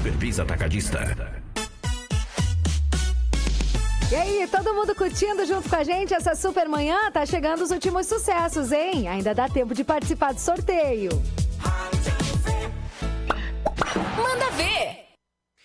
Supervisa Atacadista. E aí, todo mundo curtindo junto com a gente essa super manhã? Tá chegando os últimos sucessos, hein? Ainda dá tempo de participar do sorteio.